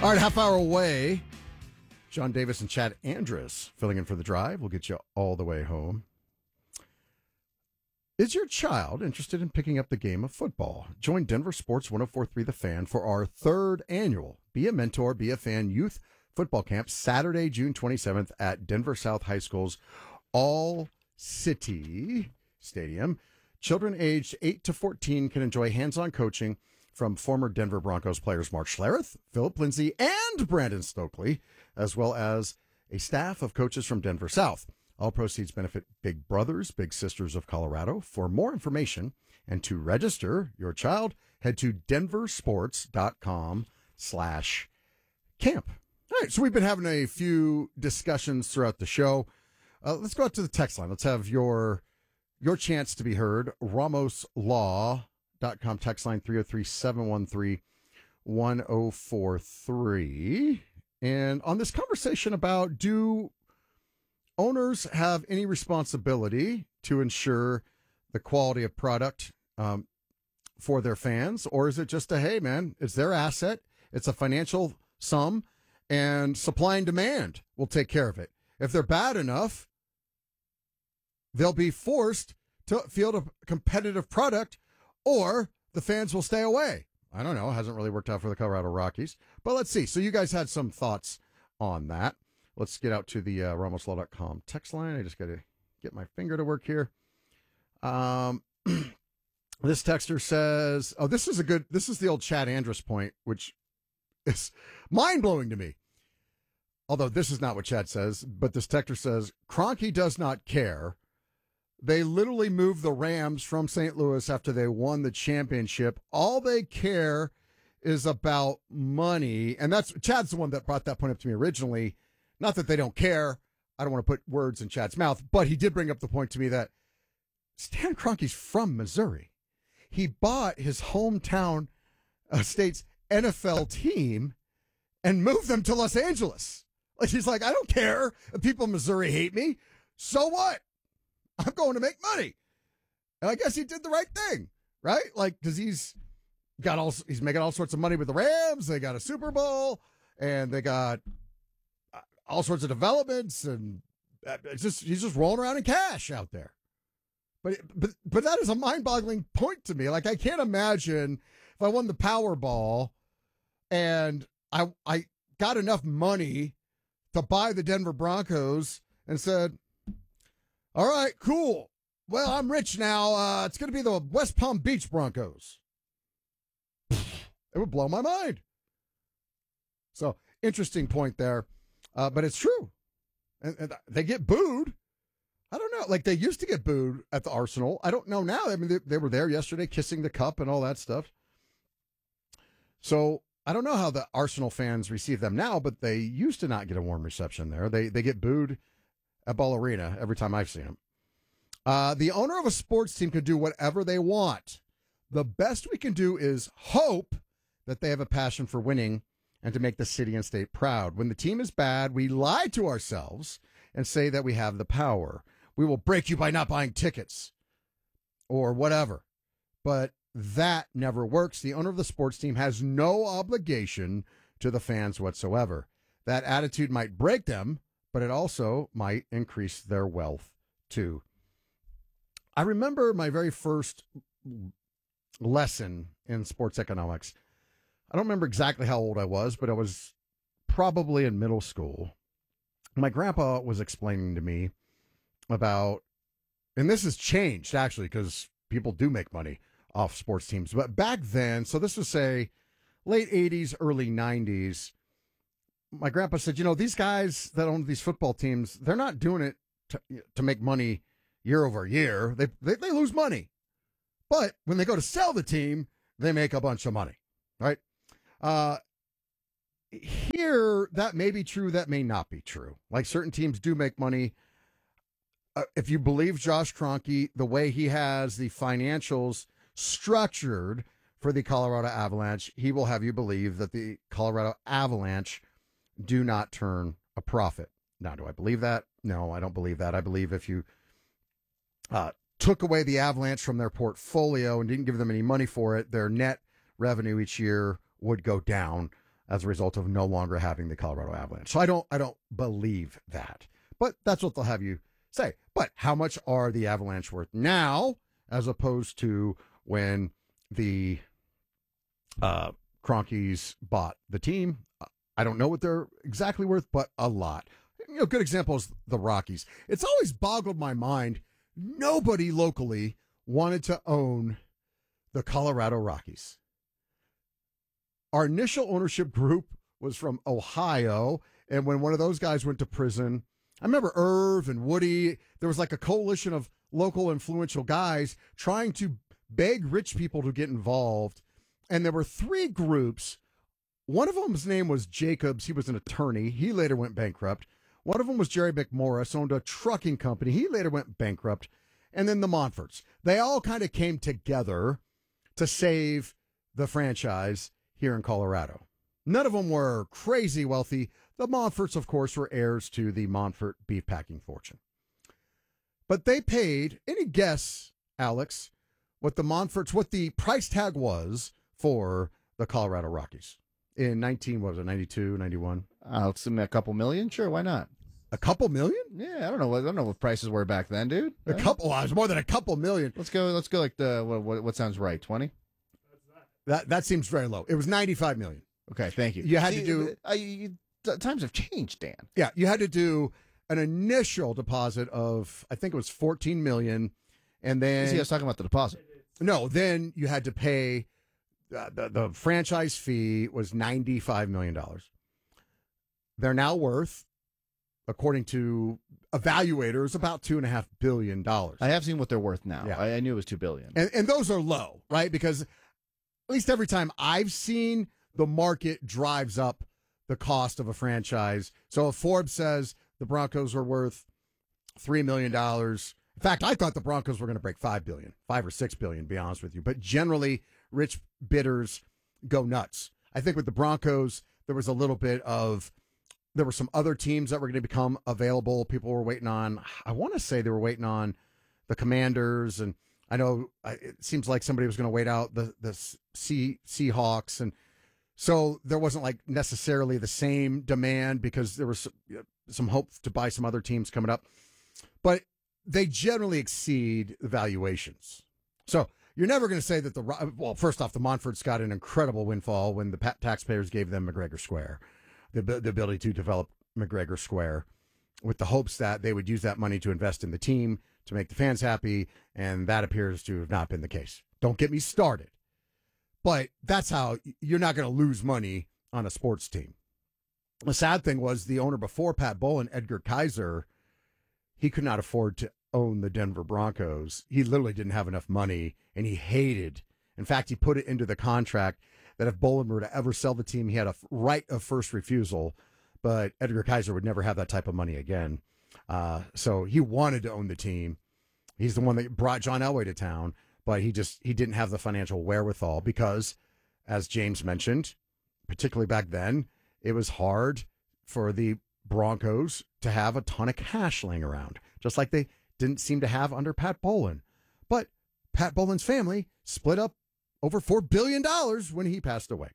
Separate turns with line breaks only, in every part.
All right, half hour away. John Davis and Chad Andrus filling in for the drive. We'll get you all the way home. Is your child interested in picking up the game of football? Join Denver Sports 104.3 The Fan for our third annual Be a Mentor, Be a Fan Youth Football Camp, Saturday, June 27th at Denver South High School's All-City Stadium. Children aged 8 to 14 can enjoy hands-on coaching from former Denver Broncos players Mark Schlereth, Philip Lindsay, and Brandon Stokely, as well as a staff of coaches from Denver South. All proceeds benefit Big Brothers, Big Sisters of Colorado. For more information and to register your child, head to denversports.com/camp. All right, so we've been having a few discussions throughout the show. Let's go out to the text line. Let's have your chance to be heard. RamosLaw.com text line 303-713-1043. And on this conversation about do owners have any responsibility to ensure the quality of product for their fans, or is it just hey, man, it's their asset, it's a financial sum, and supply and demand will take care of it. If they're bad enough, they'll be forced to field a competitive product, or the fans will stay away. I don't know. It hasn't really worked out for the Colorado Rockies. But let's see. So you guys had some thoughts on that. Let's get out to the RamosLaw.com text line. I just got to get my finger to work here. This texter says, this is the old Chad Andrus point, which is mind-blowing to me. Although this is not what Chad says, but this texter says, Kroenke does not care. They literally moved the Rams from St. Louis after they won the championship. All they care is about money. And Chad's the one that brought that point up to me originally. Not that they don't care. I don't want to put words in Chad's mouth, but he did bring up the point to me that Stan Kroenke's from Missouri. He bought his hometown state's NFL team and moved them to Los Angeles. Like, he's like, I don't care if people in Missouri hate me. So what? I'm going to make money. And I guess he did the right thing, right? Like, because he's making all sorts of money with the Rams. They got a Super Bowl, and they got all sorts of developments, and he's just rolling around in cash out there. But that is a mind-boggling point to me. Like, I can't imagine if I won the Powerball and I got enough money to buy the Denver Broncos and said, all right, cool. Well, I'm rich now. It's going to be the West Palm Beach Broncos. It would blow my mind. So, interesting point there. But it's true. And they get booed. I don't know. Like, they used to get booed at the Arsenal. I don't know now. I mean, they were there yesterday kissing the cup and all that stuff. So I don't know how the Arsenal fans receive them now, but they used to not get a warm reception there. They get booed at Ball Arena every time I've seen them. The owner of a sports team can do whatever they want. The best we can do is hope that they have a passion for winning and to make the city and state proud. When the team is bad, we lie to ourselves and say that we have the power. We will break you by not buying tickets or whatever. But that never works. The owner of the sports team has no obligation to the fans whatsoever. That attitude might break them, but it also might increase their wealth too. I remember my very first lesson in sports economics. I don't remember exactly how old I was, but I was probably in middle school. My grandpa was explaining to me about, and this has changed actually because people do make money off sports teams. But back then, so this was say late 80s, early 90s, my grandpa said, these guys that own these football teams, they're not doing it to make money year over year. They lose money. But when they go to sell the team, they make a bunch of money, right? Here, that may be true, that may not be true. Like, certain teams do make money. If you believe Josh Kroenke, the way he has the financials structured for the Colorado Avalanche, he will have you believe that the Colorado Avalanche do not turn a profit. Now, do I believe that? No, I don't believe that. I believe if you took away the Avalanche from their portfolio and didn't give them any money for it, their net revenue each year would go down. as a result of no longer having the Colorado Avalanche. So I don't believe that. But that's what they'll have you say. But how much are the Avalanche worth now as opposed to when the Cronkies bought the team? I don't know what they're exactly worth, but a lot. Good example is the Rockies. It's always boggled my mind. Nobody locally wanted to own the Colorado Rockies. Our initial ownership group was from Ohio, and when one of those guys went to prison, I remember Irv and Woody, there was like a coalition of local influential guys trying to beg rich people to get involved, and there were three groups. One of them's name was Jacobs. He was an attorney. He later went bankrupt. One of them was Jerry McMorris, owned a trucking company. He later went bankrupt. And then the Montforts. They all kind of came together to save the franchise here in Colorado. None of them were crazy wealthy. The Montforts, of course, were heirs to the Montfort beef packing fortune. But they paid, any guess, Alex, what the price tag was for the Colorado Rockies in 92, 91?
I'll assume a couple million. Sure, why not?
A couple million?
Yeah, I don't know what prices were back then, dude.
A couple. Well, it was more than a couple million.
Let's go like the what sounds right, 20?
That seems very low. It was 95 million.
Okay, thank you.
You had to do
times have changed, Dan.
Yeah, you had to do an initial deposit of, I think it was 14 million, and then
I was talking about the deposit.
No, then you had to pay the franchise fee was $95 million. They're now worth, according to evaluators, about $2.5 billion.
I have seen what they're worth now.
Yeah.
I knew it was $2 billion.
And those are low, right? Because at least every time I've seen, the market drives up the cost of a franchise. So if Forbes says the Broncos are worth $3 million, in fact, I thought the Broncos were going to break $5 or $6 billion, to be honest with you. But generally, rich bidders go nuts. I think with the Broncos, there was a little bit of, there were some other teams that were going to become available. People were waiting on, I want to say they were waiting on the Commanders. And I know it seems like somebody was going to wait out the Seahawks. And so there wasn't like necessarily the same demand because there was some hope to buy some other teams coming up. But they generally exceed the valuations. So you're never going to say that well, first off, the Montforts got an incredible windfall when the taxpayers gave them McGregor Square, the ability to develop McGregor Square with the hopes that they would use that money to invest in the team, to make the fans happy, and that appears to have not been the case. Don't get me started. But that's how you're not going to lose money on a sports team. The sad thing was the owner before Pat Bowlen, Edgar Kaiser, he could not afford to own the Denver Broncos. He literally didn't have enough money, and he hated. In fact, he put it into the contract that if Bowlen were to ever sell the team, he had a right of first refusal, but Edgar Kaiser would never have that type of money again. So he wanted to own the team. He's the one that brought John Elway to town, but he didn't have the financial wherewithal because, as James mentioned, particularly back then, it was hard for the Broncos to have a ton of cash laying around, just like they didn't seem to have under Pat Bowlen. But Pat Bowlen's family split up over $4 billion when he passed away.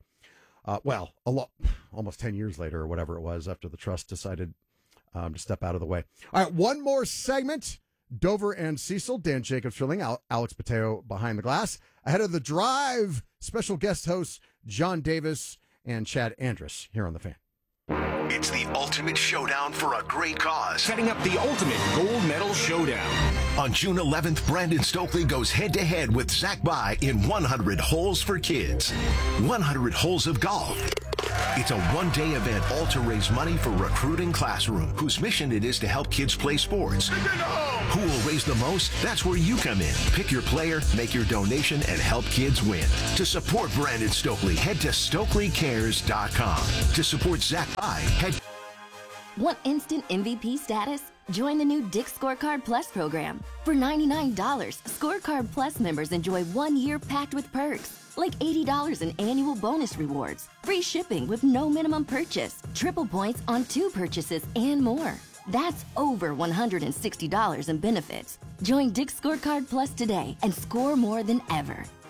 Almost 10 years later or whatever it was after the trust decided to step out of the way. All right, one more segment. Dover and Cecil, Dan Jacobs filling out, Alex Pateo behind the glass. Ahead of the drive, special guest hosts John Davis and Chad Andrus here on The Fan.
It's the ultimate showdown for a great cause.
Setting up the ultimate gold medal showdown.
On June 11th, Brandon Stokely goes head-to-head with Zach By in 100 Holes for Kids. 100 holes of golf. It's a one-day event all to raise money for Recruiting Classroom, whose mission it is to help kids play sports. Who will raise the most? That's where you come in. Pick your player, make your donation, and help kids win. To support Brandon Stokely, head to StokelyCares.com. To support Zach By, head...
Want instant MVP status? Join the new Dick's Scorecard Plus program. For $99, Scorecard Plus members enjoy 1 year packed with perks, like $80 in annual bonus rewards, free shipping with no minimum purchase, triple points on 2 purchases, and more. That's over $160 in benefits. Join Dick's Scorecard Plus today and score more than ever.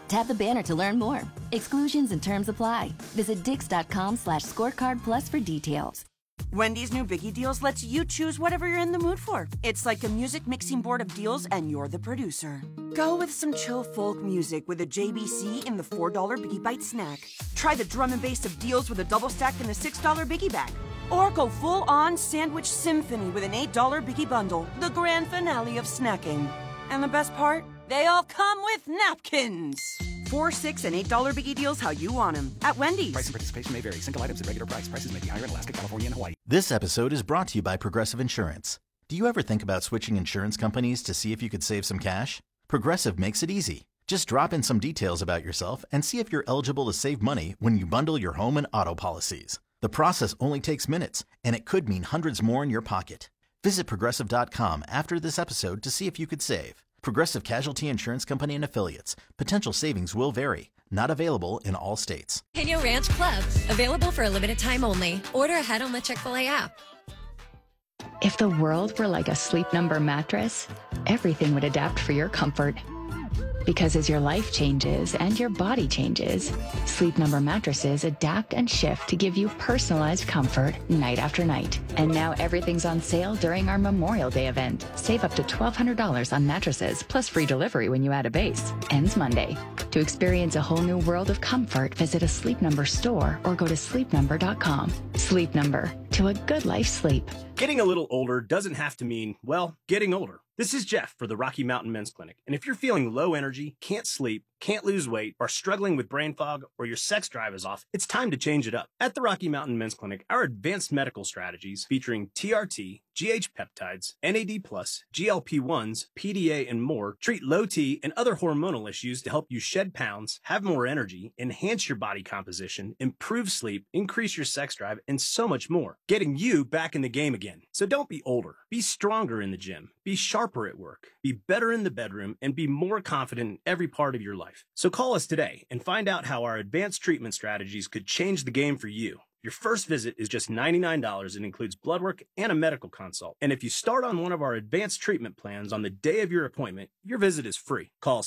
Tap the banner to learn more. Exclusions and terms apply. Visit Dix.com/scorecard plus for details.
Wendy's new Biggie Deals lets you choose whatever you're in the mood for. It's like a music mixing board of deals, and you're the producer. Go with some chill folk music with a JBC in the $4 Biggie Bite snack. Try the drum and bass of deals with a double stack in the $6 Biggie Bag. Or go full-on sandwich symphony with an $8 Biggie Bundle, the grand finale of snacking. And the best part? They all come with napkins. $4, $6, and $8 Biggie Deals how you want them at Wendy's.
Price and participation may vary. Single items at regular price. Prices may be higher in Alaska, California, and Hawaii.
This episode is brought to you by Progressive Insurance. Do you ever think about switching insurance companies to see if you could save some cash? Progressive makes it easy. Just drop in some details about yourself and see if you're eligible to save money when you bundle your home and auto policies. The process only takes minutes, and it could mean hundreds more in your pocket. Visit Progressive.com after this episode to see if you could save. Progressive Casualty Insurance Company and Affiliates. Potential savings will vary. Not available in all states.
Pino Ranch Club. Available for a limited time only. Order ahead on the Chick-fil-A app.
If the world were like a Sleep Number mattress, everything would adapt for your comfort. Because as your life changes and your body changes, Sleep Number mattresses adapt and shift to give you personalized comfort night after night. And now everything's on sale during our Memorial Day event. Save up to $1,200 on mattresses, plus free delivery when you add a base. Ends Monday. To experience a whole new world of comfort, visit a Sleep Number store or go to sleepnumber.com. Sleep Number. To a good life sleep.
Getting a little older doesn't have to mean, well, getting older. This is Jeff for the Rocky Mountain Men's Clinic. And if you're feeling low energy, can't sleep, can't lose weight, are struggling with brain fog, or your sex drive is off, it's time to change it up. At the Rocky Mountain Men's Clinic, our advanced medical strategies featuring TRT, GH peptides, NAD+, GLP-1s, PDA, and more treat low T and other hormonal issues to help you shed pounds, have more energy, enhance your body composition, improve sleep, increase your sex drive, and so much more. Getting you back in the game again. So don't be older. Be stronger in the gym. Be sharper at work. Be better in the bedroom, and be more confident in every part of your life. So call us today and find out how our advanced treatment strategies could change the game for you. Your first visit is just $99 and includes blood work and a medical consult. And if you start on one of our advanced treatment plans on the day of your appointment, your visit is free. Call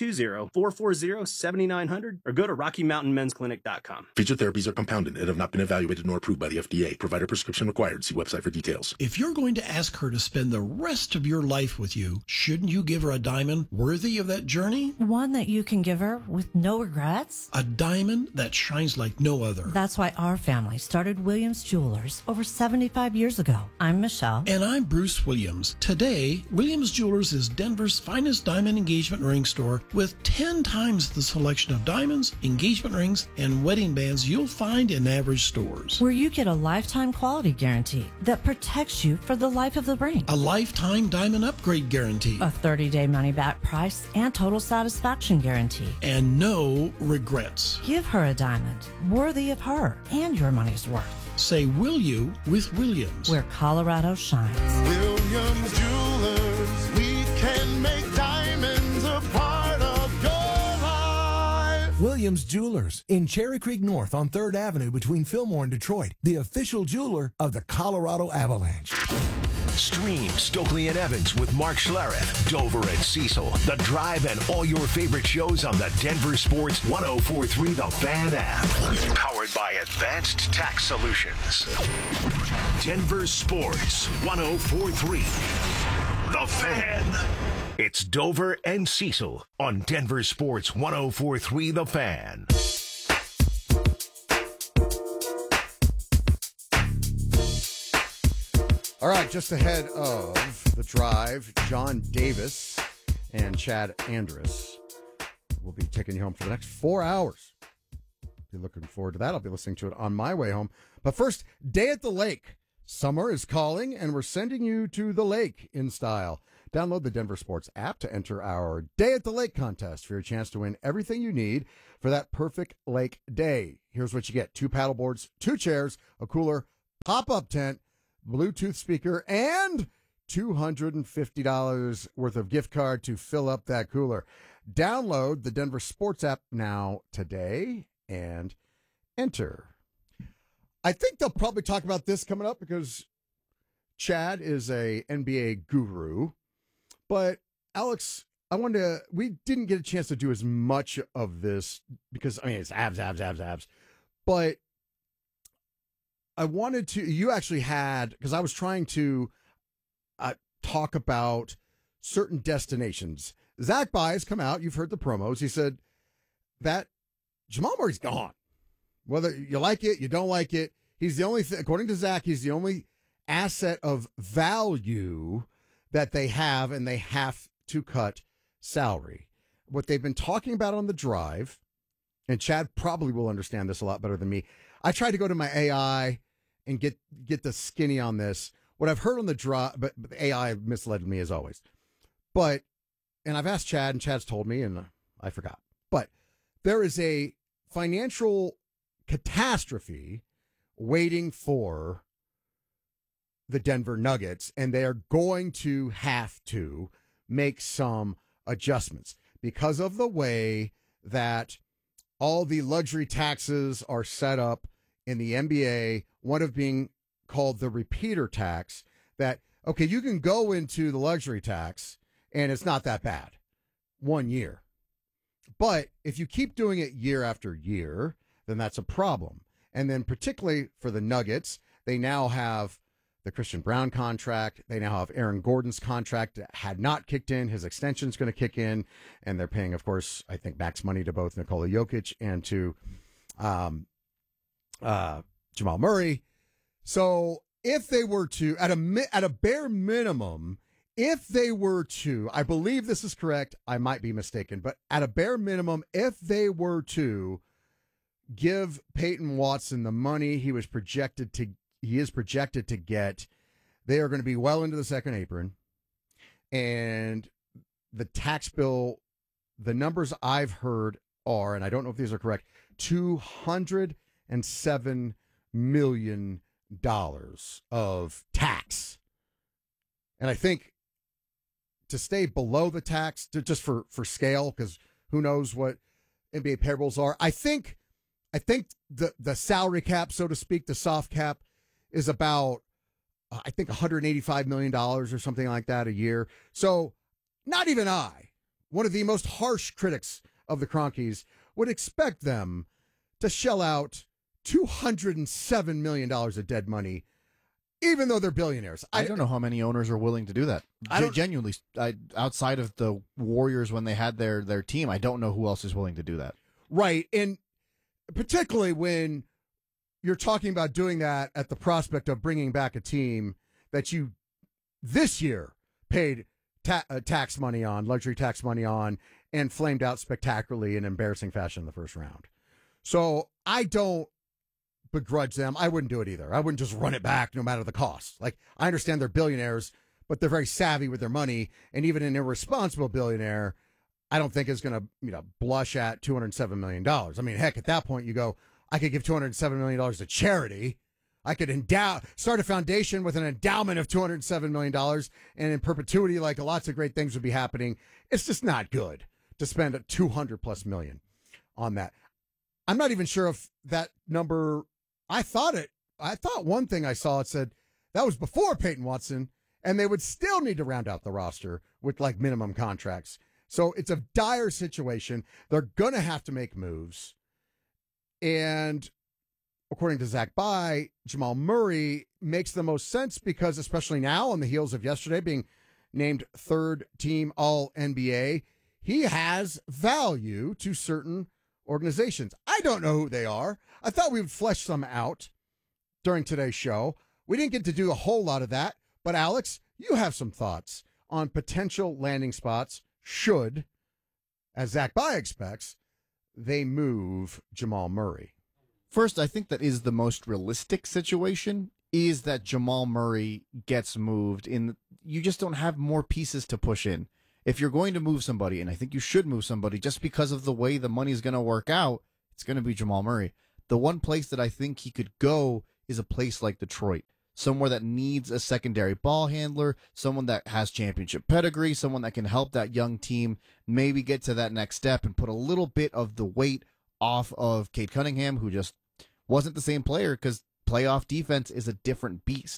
720-440-7900 or go to RockyMountainMen'sClinic.com.
Featured therapies are compounded and have not been evaluated nor approved by the FDA. Provider prescription required. See website for details.
If you're going to ask her to spend the rest of your life with you, shouldn't you give her a diamond worthy of that journey?
One that you can give her with no regrets?
A diamond that shines like no other.
That's why our family started Williams Jewelers over 75 years ago. I'm Michelle.
And I'm Bruce Williams. Today, Williams Jewelers is Denver's finest diamond engagement ring store with 10 times the selection of diamonds, engagement rings, and wedding bands you'll find in average stores.
Where you get a lifetime quality guarantee that protects you for the life of the ring.
A lifetime diamond upgrade guarantee.
A 30-day money-back price and total satisfaction guarantee.
And no regrets.
Give her a diamond worthy of her and your money's worth.
Say will you with Williams.
Where Colorado shines.
Williams Jewelers, we can make diamonds a part of your life.
Williams Jewelers in Cherry Creek North on 3rd Avenue between Fillmore and Detroit. The official jeweler of the Colorado Avalanche.
Stream Stokely and Evans with Mark Schlereth, Dover and Cecil, The Drive, and all your favorite shows on the Denver Sports 104.3 The Fan app. Powered by Advanced Tax Solutions. Denver Sports 104.3 The Fan. It's Dover and Cecil on Denver Sports 104.3 The Fan.
All right, just ahead of The Drive, John Davis and Chad Andrus will be taking you home for the next 4 hours. Be looking forward to that. I'll be listening to it on my way home. But first, Day at the Lake. Summer is calling, and we're sending you to the lake in style. Download the Denver Sports app to enter our Day at the Lake contest for your chance to win everything you need for that perfect lake day. Here's what you get. 2 paddleboards, 2 chairs, a cooler, pop-up tent, Bluetooth speaker, and $250 worth of gift card to fill up that cooler. Download the Denver Sports app now today and enter. I think they'll probably talk about this coming up because Chad is a NBA guru, but Alex we didn't get a chance to do as much of this because, it's abs. But I wanted to, you actually had, because I was trying to talk about certain destinations. Zach Baez come out. You've heard the promos. He said that Jamal Murray's gone. Whether you like it, you don't like it. He's the only, according to Zach, he's the only asset of value that they have, and they have to cut salary. What they've been talking about on the drive, and Chad probably will understand this a lot better than me. I tried to go to my AI and get the skinny on this. What I've heard on the drive, but the AI misled me as always. But, and I've asked Chad, and Chad's told me, and I forgot. But there is a financial catastrophe waiting for the Denver Nuggets, and they are going to have to make some adjustments because of the way that all the luxury taxes are set up in the NBA, one of being called the repeater tax, that, okay, you can go into the luxury tax and it's not that bad 1 year. But if you keep doing it year after year, then that's a problem. And then particularly for the Nuggets, they now have the Christian Brown contract. They now have Aaron Gordon's contract that had not kicked in. His extension's going to kick in. And they're paying, of course, I think max money to both Nikola Jokic and to Jamal Murray. So if they were to, at a bare minimum, if they were to, I believe this is correct, I might be mistaken, but at a bare minimum, if they were to give Peyton Watson the money he is projected to get, they are going to be well into the second apron. And the tax bill, the numbers I've heard are, and I don't know if these are correct, $207 million of tax. And I think to stay below the tax, just for scale, because who knows what NBA payrolls are, I think the salary cap, so to speak, the soft cap, is about, I think, $185 million or something like that a year. So not even I, one of the most harsh critics of the Cronkies, would expect them to shell out $207 million of dead money, even though they're billionaires.
I don't know how many owners are willing to do that. Genuinely, outside of the Warriors when they had their team, I don't know who else is willing to do that.
Right, and particularly when you're talking about doing that at the prospect of bringing back a team that you this year paid tax money on, luxury tax money on, and flamed out spectacularly in embarrassing fashion in the first round. So I don't begrudge them. I wouldn't do it either. I wouldn't just run it back no matter the cost. Like, I understand they're billionaires, but they're very savvy with their money, and even an irresponsible billionaire, I don't think is going to blush at $207 million. I mean, heck, at that point you go, I could give $207 million to charity. I could start a foundation with an endowment of $207 million, and in perpetuity, like, lots of great things would be happening. It's just not good to spend $200+ million on that. I'm not even sure if that number, I thought one thing I saw, it said that was before Peyton Watson, and they would still need to round out the roster with like minimum contracts. So it's a dire situation. They're going to have to make moves. And according to Zach Baez, Jamal Murray makes the most sense because, especially now on the heels of yesterday being named third team All-NBA, he has value to certain organizations. I don't know who they are. I thought we would flesh some out during today's show. We didn't get to do a whole lot of that, but Alex, you have some thoughts on potential landing spots should, as Zach Baez expects, they move Jamal Murray.
First, I think that is the most realistic situation, is that Jamal Murray gets moved. You just don't have more pieces to push in. If you're going to move somebody, and I think you should move somebody just because of the way the money is going to work out, it's going to be Jamal Murray. The one place that I think he could go is a place like Detroit, somewhere that needs a secondary ball handler, someone that has championship pedigree, someone that can help that young team maybe get to that next step and put a little bit of the weight off of Cade Cunningham, who just wasn't the same player because playoff defense is a different beast.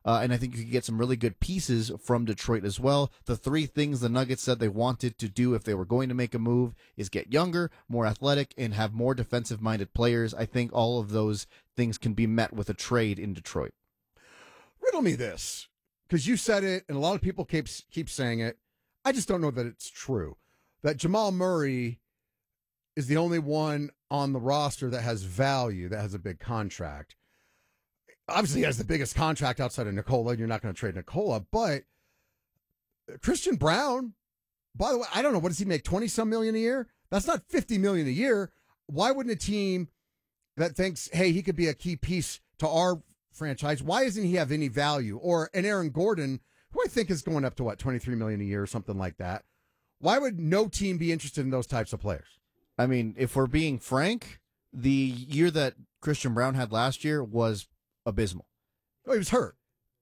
And I think you could get some really good pieces from Detroit as well. The three things the Nuggets said they wanted to do if they were going to make a move is get younger, more athletic, and have more defensive-minded players. I think all of those things can be met with a trade in Detroit.
Riddle me this, because you said it, and a lot of people keep saying it. I just don't know that it's true. That Jamal Murray is the only one on the roster that has value, that has a big contract. Obviously, he has the biggest contract outside of Nikola, and you're not going to trade Nikola, but Christian Brown, by the way, I don't know, what does he make, 20-some million a year? That's not $50 million a year. Why wouldn't a team that thinks, hey, he could be a key piece to our franchise, why doesn't he have any value? Or an Aaron Gordon, who I think is going up to, $23 million a year or something like that. Why would no team be interested in those types of players?
I mean, if we're being frank, the year that Christian Brown had last year was abysmal.
Oh, he was hurt.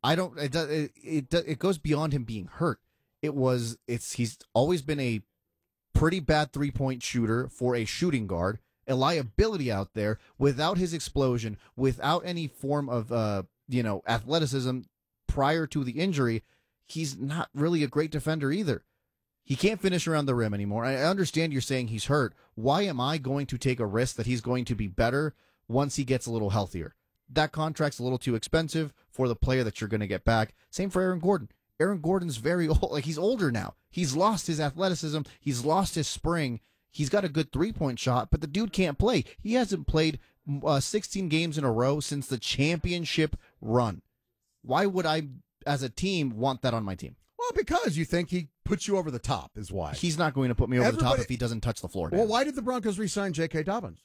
It goes beyond him being hurt. He's always been a pretty bad 3-point shooter for a shooting guard, a liability out there without his explosion, without any form of athleticism prior to the injury. He's not really a great defender either. He can't finish around the rim anymore. I understand you're saying he's hurt. Why am I going to take a risk that he's going to be better once he gets a little healthier? That contract's a little too expensive for the player that you're going to get back. Same for Aaron Gordon. Aaron Gordon's very old. Like, he's older now. He's lost his athleticism. He's lost his spring. He's got a good 3-point shot, but the dude can't play. He hasn't played 16 games in a row since the championship run. Why would I, as a team, want that on my team?
Well, because you think he puts you over the top is why.
He's not going to put me over the top if he doesn't touch the floor. Dan.
Well, why did the Broncos re-sign J.K. Dobbins?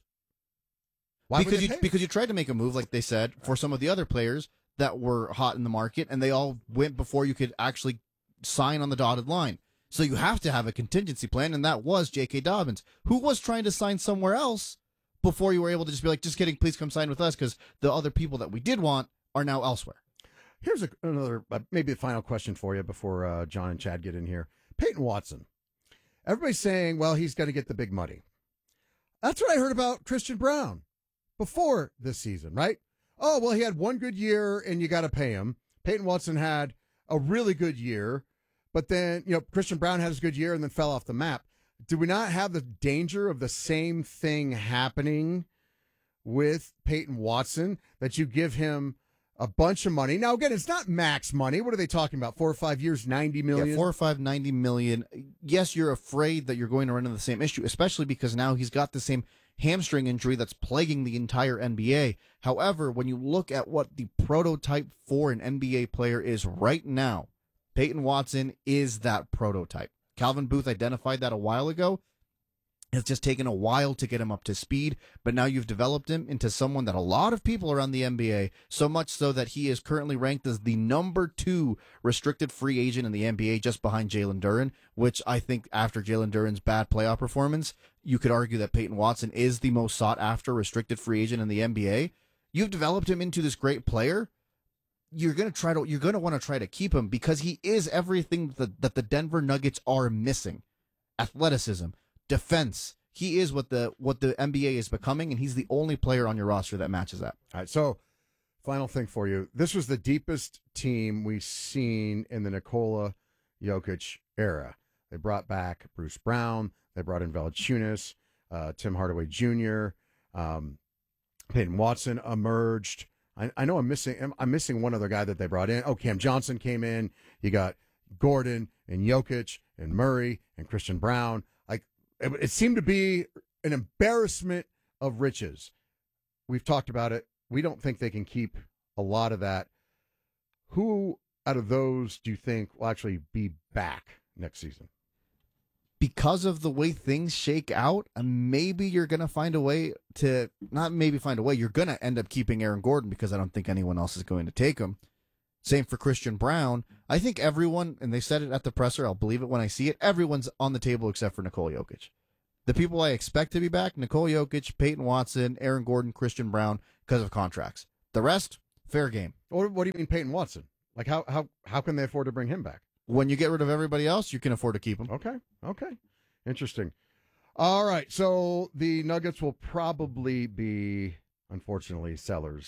Because you tried to make a move, like they said, for some of the other players that were hot in the market, and they all went before you could actually sign on the dotted line. So you have to have a contingency plan, and that was J.K. Dobbins, who was trying to sign somewhere else before you were able to just be like, just kidding, please come sign with us, because the other people that we did want are now elsewhere.
Here's another, maybe the final question for you before John and Chad get in here. Peyton Watson. Everybody's saying, well, he's going to get the big money. That's what I heard about Christian Brown before this season, right? Oh, well, he had one good year and you got to pay him. Peyton Watson had a really good year, but then, Christian Brown had his good year and then fell off the map. Do we not have the danger of the same thing happening with Peyton Watson, that you give him a bunch of money? Now, again, it's not max money. What are they talking about? 4 or 5 years, $90 million?
Yeah, 4 or 5, $90 million. Yes, you're afraid that you're going to run into the same issue, especially because now he's got the same hamstring injury that's plaguing the entire NBA. However, when you look at what the prototype for an NBA player is right now, Peyton Watson is that prototype. Calvin Booth identified that a while ago. It's just taken a while to get him up to speed, but now you've developed him into someone that a lot of people around the NBA, so much so that he is currently ranked as the number 2 restricted free agent in the NBA, just behind Jalen Duren, which I think after Jalen Duren's bad playoff performance, you could argue that Peyton Watson is the most sought after restricted free agent in the NBA. You've developed him into this great player. You're going to want to try to keep him because he is everything that the Denver Nuggets are missing. Athleticism, defense. He is what the NBA is becoming, and he's the only player on your roster that matches that.
All right, so final thing for you. This was the deepest team we've seen in the Nikola Jokic era. They brought back Bruce Brown. They brought in Valanciunas, Tim Hardaway Jr., Peyton Watson emerged. I know I'm missing one other guy that they brought in. Oh, Cam Johnson came in. You got Gordon and Jokic and Murray and Christian Brown. It seemed to be an embarrassment of riches. We've talked about it. We don't think they can keep a lot of that. Who out of those do you think will actually be back next season?
Because of the way things shake out, maybe you're going to find a way to, not maybe find a way, you're going to end up keeping Aaron Gordon because I don't think anyone else is going to take him. Same for Christian Brown. I think everyone, and they said it at the presser, I'll believe it when I see it, everyone's on the table except for Nikola Jokic. The people I expect to be back, Nikola Jokic, Peyton Watson, Aaron Gordon, Christian Brown, because of contracts. The rest, fair game.
What do you mean Peyton Watson? Like, how can they afford to bring him back?
When you get rid of everybody else, you can afford to keep him.
Okay. Interesting. All right, so the Nuggets will probably be, unfortunately, sellers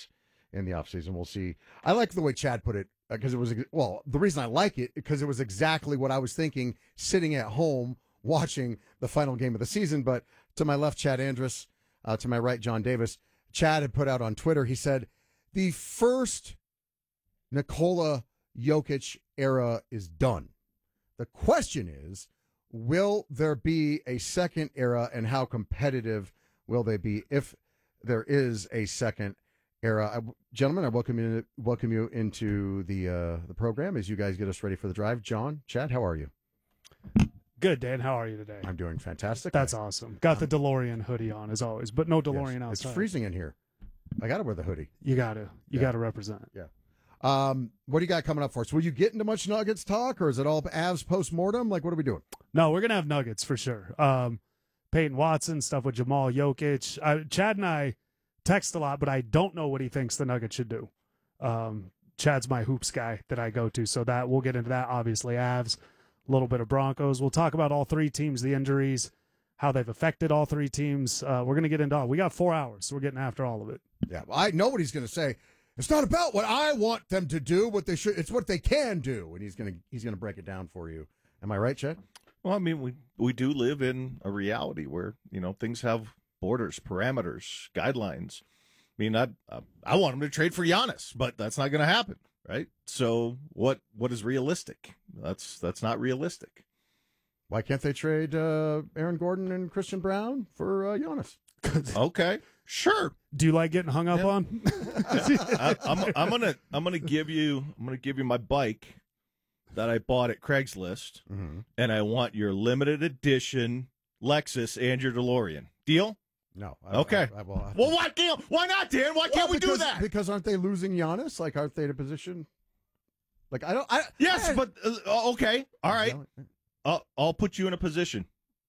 in the offseason. We'll see. I like the way Chad put it because it was, well, the reason I like it because it was exactly what I was thinking sitting at home watching the final game of the season. But to my left, Chad Andrus, to my right, John Davis. Chad had put out on Twitter, he said, the first Nikola Jokic era is done. The question is, will there be a second era, and how competitive will they be if there is a second era? Gentlemen, I welcome you into the program as you guys get us ready for the drive. John, Chad, how are you?
Good, Dan. How are you today?
I'm doing fantastic.
That's awesome. Got the DeLorean hoodie on as always, but no DeLorean outside.
It's freezing in here. I got to wear the hoodie.
You got to represent.
Yeah. What do you got coming up for us? Will you get into much Nuggets talk, or is it all Avs post-mortem? Like, what are we doing?
No, we're going to have Nuggets for sure. Peyton Watson, stuff with Jamal Jokic. Chad and I text a lot, but I don't know what he thinks the Nuggets should do. Chad's my hoops guy that I go to, so that we'll get into that, obviously. Avs, a little bit of Broncos. We'll talk about all three teams, the injuries, how they've affected all three teams. We're going to get into all. We got 4 hours, so we're getting after all of it.
Yeah, well, I know what he's going to say. It's not about what I want them to do, what they should. It's what they can do, and he's gonna break it down for you. Am I right, Chet?
Well, I mean, we do live in a reality where things have borders, parameters, guidelines. I mean, I want him to trade for Giannis, but that's not going to happen, right? So what is realistic? That's not realistic.
Why can't they trade Aaron Gordon and Christian Brown for Giannis?
Okay, sure.
Do you like getting hung up on?
I'm gonna give you my bike that I bought at Craigslist, and I want your limited edition Lexus and your DeLorean. Deal?
No.
Okay.
Well,
why can't? Why not, Dan? Why can't we do that?
Because aren't they losing Giannis? Like, aren't they in a position? Like,
Yes, but okay, all right. I'll put you in a position.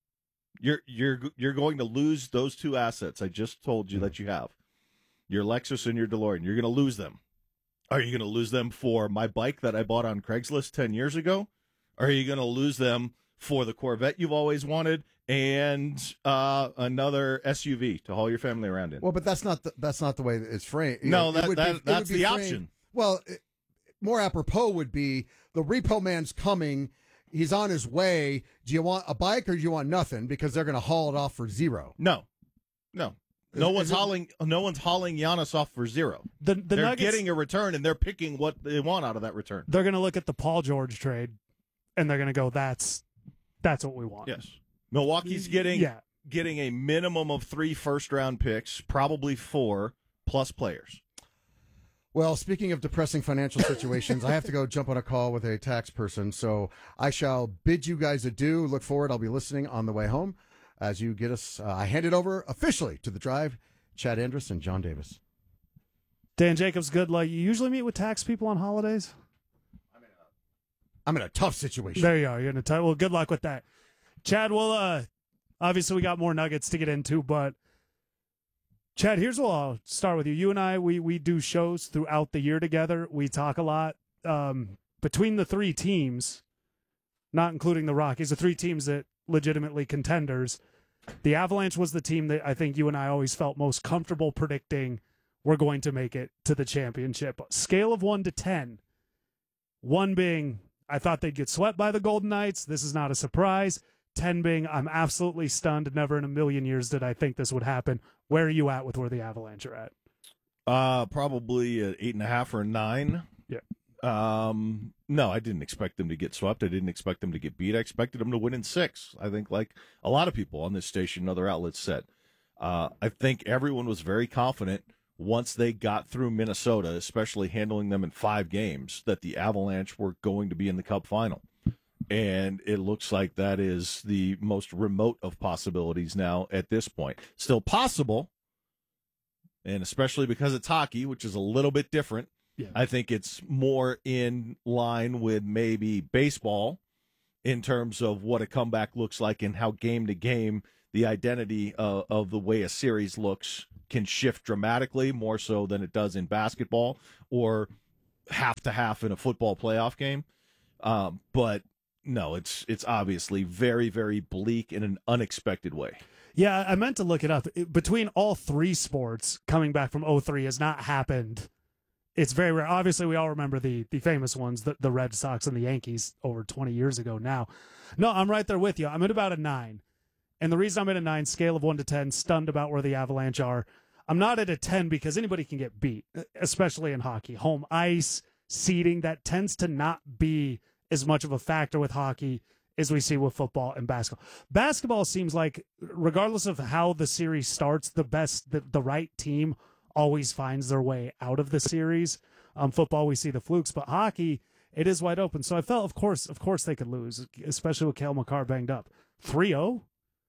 You're going to lose those two assets I just told you that you have. Your Lexus and your DeLorean. You're going to lose them. Are you going to lose them for my bike that I bought on Craigslist 10 years ago? Or are you going to lose them for the Corvette you've always wanted and another SUV to haul your family around in?
Well, but that's not the way it's framed.
No, that's the option.
Well, more apropos would be the repo man's coming. He's on his way. Do you want a bike or do you want nothing? Because they're going to haul it off for zero.
No. No one's hauling Giannis off for zero.
They're
Nuggets, getting a return, and they're picking what they want out of that return.
They're going to look at the Paul George trade, and they're going to go, "That's what we want."
Yes, Milwaukee's getting a minimum of 3 first-round picks, probably 4 plus players.
Well, speaking of depressing financial situations, I have to go jump on a call with a tax person, so I shall bid you guys adieu. Look forward. I'll be listening on the way home as you get us. I hand it over officially to the drive, Chad Andrus and John Davis.
Dan Jacobs, good luck. You usually meet with tax people on holidays?
I'm in a tough situation.
There you are. You're in a tough. Well, good luck with that. Chad, well, obviously we got more Nuggets to get into, but Chad, here's what I'll start with you. You and I, we do shows throughout the year together. We talk a lot. Between the 3 teams, not including the Rockies, the 3 teams that legitimately contenders, the Avalanche was the team that I think you and I always felt most comfortable predicting we're going to make it to the championship. Scale of 1 to 10. 1 being, I thought they'd get swept by the Golden Knights. This is not a surprise. 10 being, I'm absolutely stunned. Never in a million years did I think this would happen. Where are you at with where the Avalanche are at?
Probably an 8.5 or 9.
Yeah.
No, I didn't expect them to get swept. I didn't expect them to get beat. I expected them to win in 6. I think, like a lot of people on this station and other outlets said. I think everyone was very confident once they got through Minnesota, especially handling them in 5 games, that the Avalanche were going to be in the Cup final. And it looks like that is the most remote of possibilities now at this point. Still possible, and especially because it's hockey, which is a little bit different.
Yeah.
I think it's more in line with maybe baseball in terms of what a comeback looks like and how game to game the identity of the way a series looks can shift dramatically, more so than it does in basketball or half to half in a football playoff game. But no, it's obviously very, very bleak in an unexpected way.
Yeah, I meant to look it up. Between all 3 sports, coming back from 2003 has not happened it's very rare. Obviously, we all remember the famous ones, the Red Sox and the Yankees over 20 years ago now. No, I'm right there with you. I'm at about a 9. And the reason I'm at a 9, scale of 1 to 10, stunned about where the Avalanche are. I'm not at a 10 because anybody can get beat, especially in hockey. Home ice, seeding, that tends to not be as much of a factor with hockey as we see with football and basketball. Basketball seems like, regardless of how the series starts, the right team always finds their way out of the series. Football, we see the flukes, but hockey, it is wide open. So I felt, of course they could lose, especially with Cale Makar banged up. 3-0,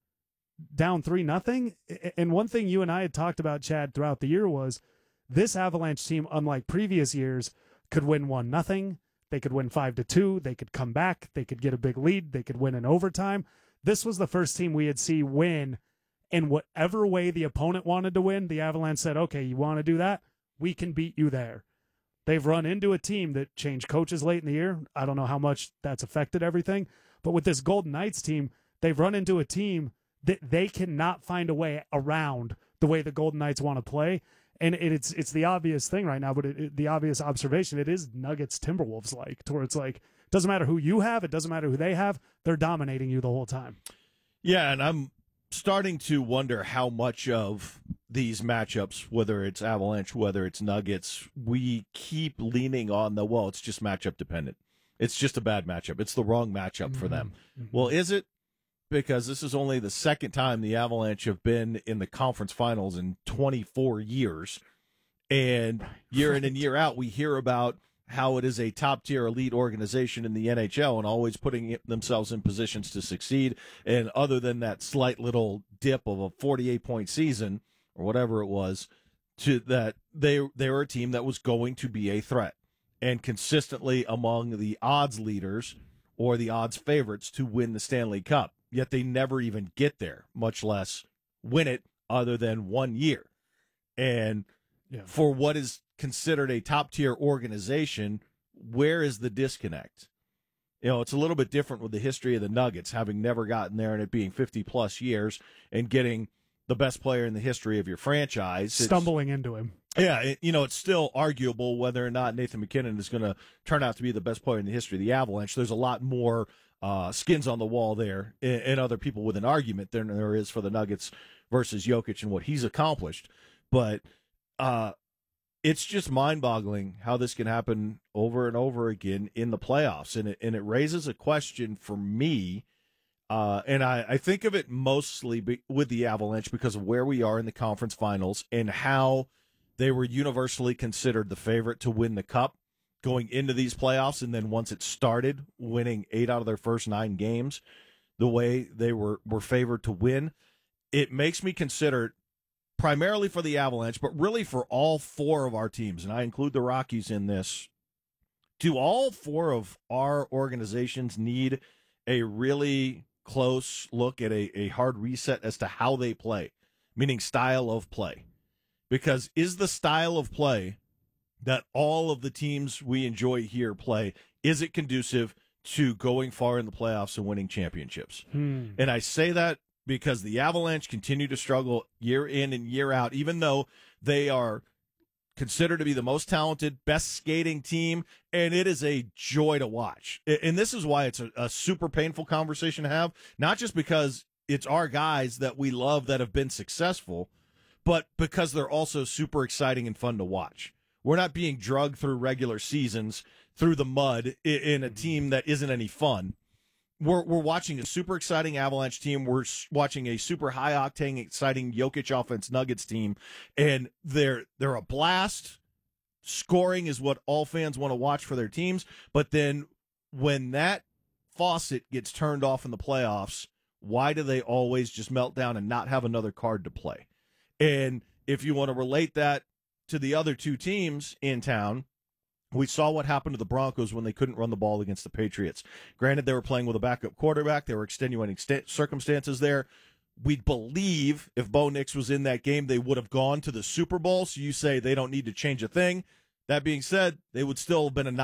down 3-0. And one thing you and I had talked about, Chad, throughout the year was this Avalanche team, unlike previous years, could win 1-0. They could win 5-2. They could come back. They could get a big lead. They could win in overtime. This was the first team we had seen win in whatever way the opponent wanted to win. The Avalanche said, okay, you want to do that? We can beat you there. They've run into a team that changed coaches late in the year. I don't know how much that's affected everything. But with this Golden Knights team, they've run into a team that they cannot find a way around the way the Golden Knights want to play. And it's the obvious thing right now, but the obvious observation, it is Nuggets Timberwolves like, to where it's like, it doesn't matter who you have, it doesn't matter who they have, they're dominating you the whole time.
Yeah, and I'm starting to wonder how much of these matchups, whether it's Avalanche, whether it's Nuggets, we keep leaning on it's just matchup dependent. It's just a bad matchup. It's the wrong matchup for them. Mm-hmm. Well, is it? Because this is only the second time the Avalanche have been in the conference finals in 24 years. And year in and year out, we hear about how it is a top-tier elite organization in the NHL and always putting themselves in positions to succeed. And other than that slight little dip of a 48-point season or whatever it was, to that they were a team that was going to be a threat and consistently among the odds leaders or the odds favorites to win the Stanley Cup. Yet they never even get there, much less win it, other than 1 year. And for what is considered a top-tier organization, where is the disconnect? It's a little bit different with the history of the Nuggets, having never gotten there and it being 50-plus years and getting the best player in the history of your franchise.
Stumbling into him.
Yeah, it's still arguable whether or not Nathan McKinnon is going to turn out to be the best player in the history of the Avalanche. There's a lot more skins on the wall there and other people with an argument than there is for the Nuggets versus Jokic and what he's accomplished. But it's just mind-boggling how this can happen over and over again in the playoffs. And it raises a question for me, and I think of it mostly with the Avalanche because of where we are in the conference finals and how they were universally considered the favorite to win the Cup going into these playoffs, and then once it started, winning 8 out of their first 9 games, the way they were favored to win, it makes me consider, primarily for the Avalanche, but really for all 4 of our teams, and I include the Rockies in this, do all 4 of our organizations need a really close look at a hard reset as to how they play, meaning style of play? Because is the style of play that all of the teams we enjoy here play, is it conducive to going far in the playoffs and winning championships? And I say that because the Avalanche continue to struggle year in and year out, even though they are considered to be the most talented, best skating team, and it is a joy to watch. And this is why it's a super painful conversation to have, not just because it's our guys that we love that have been successful, but because they're also super exciting and fun to watch. We're not being drugged through regular seasons through the mud in a team that isn't any fun. We're watching a super exciting Avalanche team. We're watching a super high octane, exciting Jokic offense Nuggets team, and they're a blast. Scoring is what all fans want to watch for their teams. But then when that faucet gets turned off in the playoffs, why do they always just melt down and not have another card to play? And if you want to relate that to the other 2 teams in town, we saw what happened to the Broncos when they couldn't run the ball against the Patriots. Granted, they were playing with a backup quarterback. There were extenuating circumstances there. We'd believe if Bo Nix was in that game, they would have gone to the Super Bowl. So you say they don't need to change a thing. That being said, they would still have been a